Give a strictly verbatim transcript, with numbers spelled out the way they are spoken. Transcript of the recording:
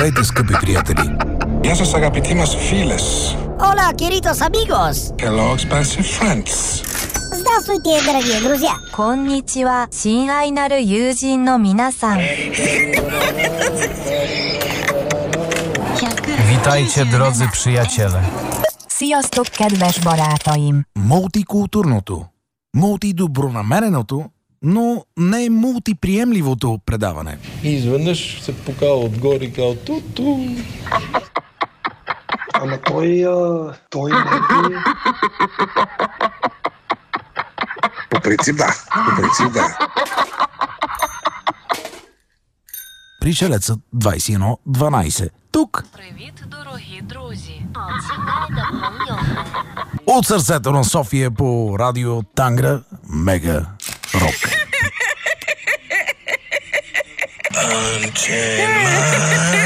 Здравейте, скъпи приятели! Γεια σας αγαπητοί μας φίλες. Hola, queridos amigos. Hello, expensive friends. Здравствуйте, дорогие друзья. こんにちは、親愛なる友人の皆さん。 Witajcie, drodzy przyjaciele. Sziasztok, kedves barátaim! Мултикултурното, мултидобронамереното, но не мултиприемливото предаване. И изведнъж се покава отгоре и казва ту-ту. Ама той, а, той не е... По принцип да, по принцип да. Пришелецът двайсет и едно дванайсет. Тук. Привіт, дорогі друзі. От сърцето на София по радио Тангра Мега Рок. Unchain my